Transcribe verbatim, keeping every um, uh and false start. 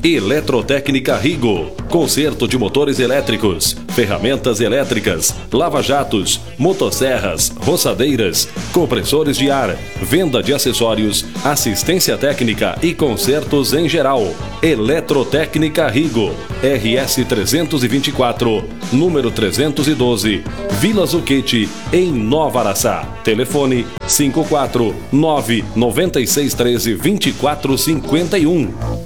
Eletrotécnica Rigo, conserto de motores elétricos, ferramentas elétricas, lava-jatos, motosserras, roçadeiras, compressores de ar, venda de acessórios, assistência técnica e consertos em geral. Eletrotécnica Rigo, R S trezentos e vinte e quatro, número trezentos e doze, Vila Zucchetti, em Nova Araçá. Telefone cinco quatro nove nove seis um três dois quatro cinco um.